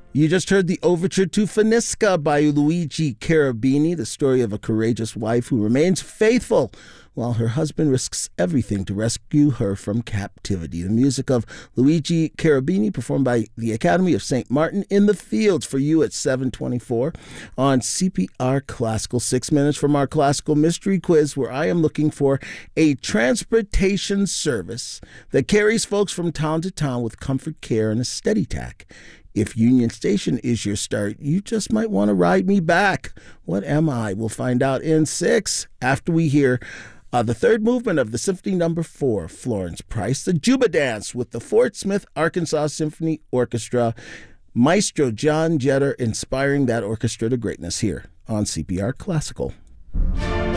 You just heard the overture to Finisca by Luigi Cherubini, the story of a courageous wife who remains faithful while her husband risks everything to rescue her from captivity. The music of Luigi Cherubini, performed by the Academy of St. Martin in the Fields for you at 7:24 on CPR Classical. 6 minutes from our classical mystery quiz, where I am looking for a transportation service that carries folks from town to town with comfort, care, and a steady tack. If Union Station is your start, you just might want to ride me back. What am I? We'll find out in 6 after we hear the third movement of the Symphony No. 4, Florence Price, the Juba Dance with the Fort Smith, Arkansas Symphony Orchestra. Maestro John Jetter inspiring that orchestra to greatness here on CPR Classical.